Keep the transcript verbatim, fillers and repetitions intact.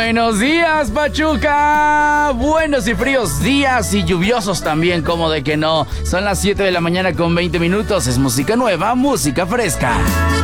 Buenos días, Pachuca. Buenos y fríos días y lluviosos también, como de que no. Son las siete de la mañana con veinte minutos. Es música nueva, música fresca.